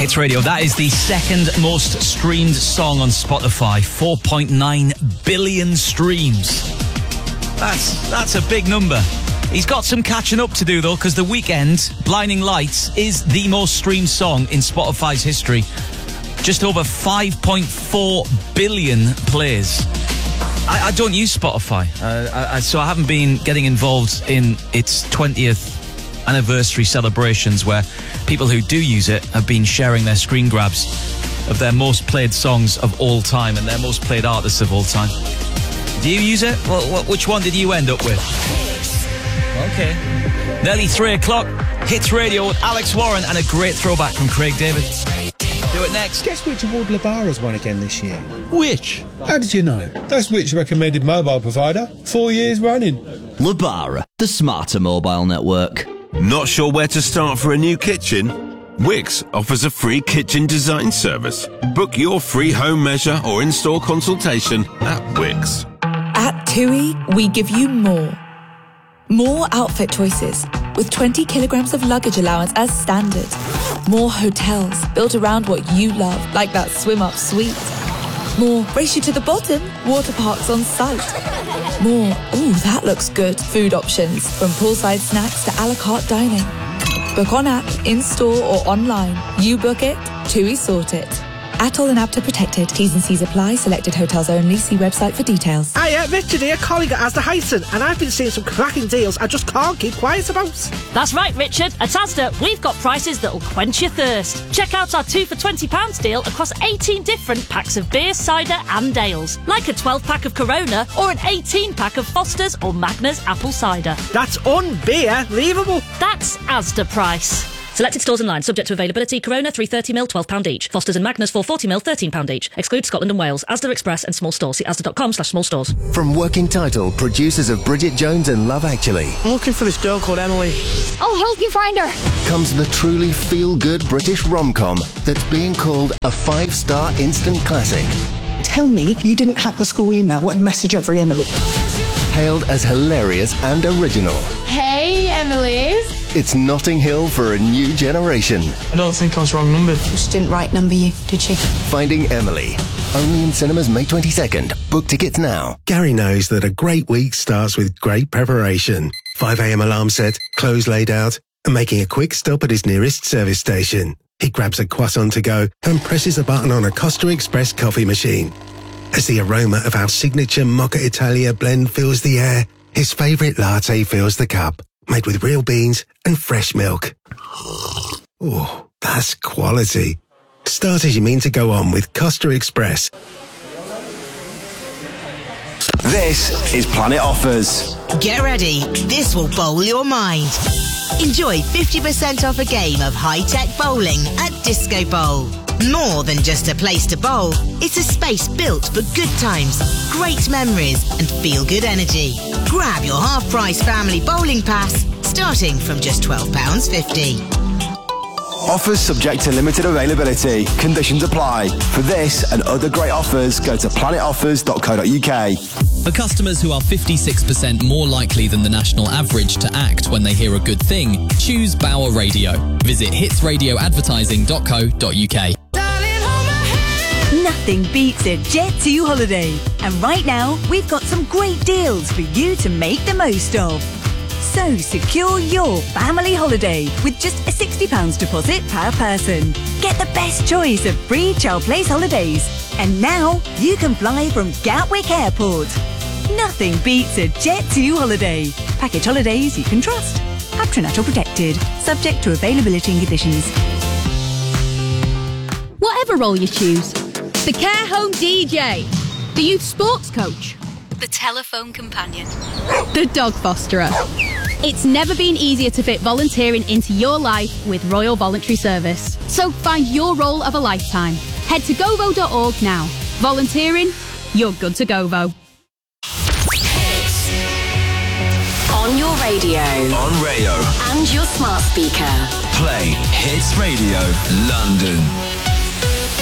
Hits Radio. That is the second most streamed song on Spotify. 4.9 billion streams. That's a big number. He's got some catching up to do, though, because The Weeknd, Blinding Lights, is the most streamed song in Spotify's history. Just over 5.4 billion plays. I don't use Spotify, so I haven't been getting involved in its 20th anniversary celebrations, where people who do use it have been sharing their screen grabs of their most played songs of all time and their most played artists of all time. Do you use it? Which one did you end up with? Okay. Nearly 3 o'clock. Hits Radio with Alex Warren and a great throwback from Craig David. Do it next. Guess which award Lebara's won again this year? Which? How did you know? That's Which recommended mobile provider 4 years running. Lebara, the smarter mobile network. Not sure where to start for a new kitchen? Wix offers a free kitchen design service. Book your free home measure or in-store consultation at Wix. At TUI, we give you more. More outfit choices, with 20 kilograms of luggage allowance as standard. More hotels built around what you love, like that swim-up suite. More race you to the bottom, water parks on site. More, ooh, that looks good, food options, from poolside snacks to a la carte dining. Book on app, in-store or online. You book it, TUI sort it. Atoll and APTA protected. T's and C's apply. Selected hotels only. See website for details. Hiya, Richard here, colleague at Asda Hyson, and I've been seeing some cracking deals I just can't keep quiet about. That's right, Richard. At Asda, we've got prices that'll quench your thirst. Check out our 2 for £20 deal across 18 different packs of beer, cider and ales. Like a 12-pack of Corona or an 18-pack of Foster's or Magners apple cider. That's unbelievable. That's Asda price. Selected stores and lines, subject to availability. Corona 330ml, £12 each. Fosters and Magners 440ml, £13 each. Exclude Scotland and Wales. Asda Express and small stores. See asda.com/small stores. From Working Title, producers of Bridget Jones and Love Actually. I'm looking for this girl called Emily. I'll help you find her. Comes the truly feel-good British rom-com that's being called a 5-star instant classic. Tell me you didn't hack the school email. What message every Emily? Hailed as hilarious and original. Hey, Emily's. It's Notting Hill for a new generation. I don't think I was wrong numbered. She didn't right number you, did she? Finding Emily. Only in cinemas May 22nd. Book tickets now. Gary knows that a great week starts with great preparation. 5 a.m. alarm set, clothes laid out, and making a quick stop at his nearest service station. He grabs a croissant to go and presses a button on a Costa Express coffee machine. As the aroma of our signature Mocha Italia blend fills the air, his favourite latte fills the cup, made with real beans and fresh milk. Oh, that's quality. Start as you mean to go on with Costa Express. This is Planet Offers. Get ready, this will bowl your mind. Enjoy 50% off a game of high-tech bowling at Disco Bowl. More than just a place to bowl, it's a space built for good times, great memories and feel-good energy. Grab your half-price family bowling pass, starting from just £12.50. Offers subject to limited availability. Conditions apply. For this and other great offers, go to planetoffers.co.uk. For customers who are 56% more likely than the national average to act when they hear a good thing, choose Bauer Radio. Visit hitsradioadvertising.co.uk. Nothing beats a Jet2 holiday. And right now, we've got some great deals for you to make the most of. So secure your family holiday with just a £60 deposit per person. Get the best choice of free Child Place holidays. And now you can fly from Gatwick Airport. Nothing beats a Jet2 holiday. Package holidays you can trust. Patronato protected. Subject to availability and conditions. Whatever role you choose. The care home DJ. The youth sports coach. The telephone companion. The dog fosterer. It's never been easier to fit volunteering into your life with Royal Voluntary Service. So find your role of a lifetime. Head to govo.org now. Volunteering, you're good to Govo. On your radio. On Rayo. And your smart speaker. Play Hits Radio London.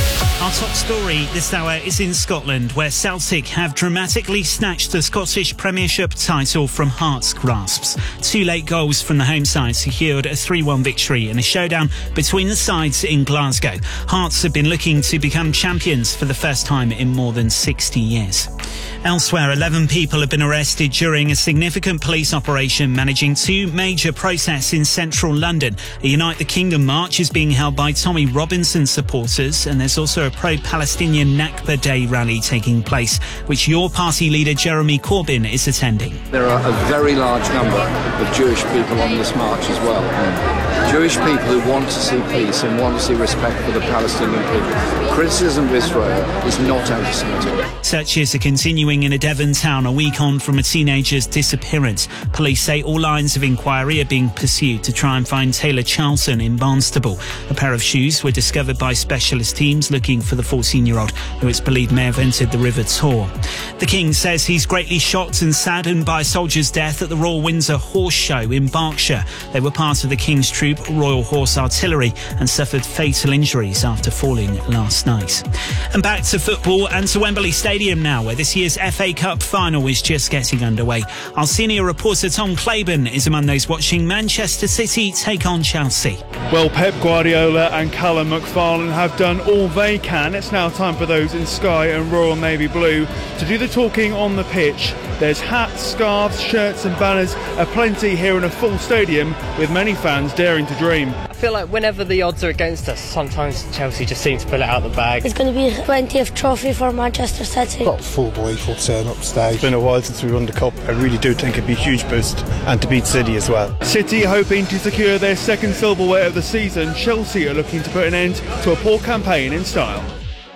Our top story this hour is in Scotland, where Celtic have dramatically snatched the Scottish Premiership title from Hearts' grasps. 2 late goals from the home side secured a 3-1 victory in a showdown between the sides in Glasgow. Hearts have been looking to become champions for the first time in more than 60 years. Elsewhere, 11 people have been arrested during a significant police operation managing 2 major protests in central London. A Unite the Kingdom march is being held by Tommy Robinson supporters, and there's also a pro-Palestinian Nakba Day rally taking place, which your party leader Jeremy Corbyn is attending. There are a very large number of Jewish people on this march as well. Jewish people who want to see peace and want to see respect for the Palestinian people. Criticism of Israel is not anti-Semitic. Searches are continuing in a Devon town a week on from a teenager's disappearance. Police say all lines of inquiry are being pursued to try and find Taylor Charlton in Barnstaple. A pair of shoes were discovered by specialist teams looking for the 14-year-old, who it's believed may have entered the River Tor. The King says he's greatly shocked and saddened by a soldier's death at the Royal Windsor Horse Show in Berkshire. They were part of the King's Troop Royal Horse Artillery and suffered fatal injuries after falling last night. And back to football and to Wembley Stadium now, where this year's FA Cup final is just getting underway. Our senior reporter Tom Claiborne is among those watching Manchester City take on Chelsea. Well, Pep Guardiola and Callum McFarlane have done all they can. It's now time for those in Sky and Royal Navy Blue to do the talking on the pitch. There's hats, scarves, shirts and banners aplenty here in a full stadium, with many fans daring to dream. I feel like whenever the odds are against us, sometimes Chelsea just seem to pull it out of the bag. It's going to be the 20th trophy for Manchester City. Got a full belief we'll turn up stage. It's been a while since we won the Cup. I really do think it'd be a huge boost, and to beat City as well. City hoping to secure their second silverware of the season. Chelsea are looking to put an end to a poor campaign in style.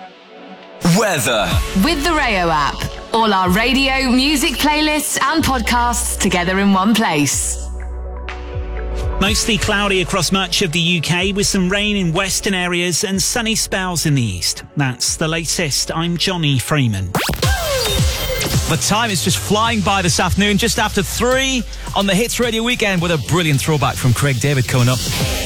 Weather. With the Rayo app. All our radio, music playlists and podcasts together in one place. Mostly cloudy across much of the UK, with some rain in western areas and sunny spells in the east. That's the latest. I'm Johnny Freeman. The time is just flying by this afternoon, just after 3 on the Hits Radio Weekend, with a brilliant throwback from Craig David coming up.